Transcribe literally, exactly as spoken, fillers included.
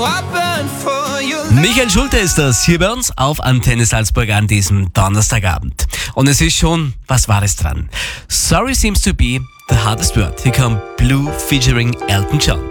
Michael Schulte ist das hier bei uns auf Antenne Salzburg an diesem Donnerstagabend. Und es ist schon was Wahres dran. Sorry seems to be the hardest word. Hier kommt Blue featuring Elton John.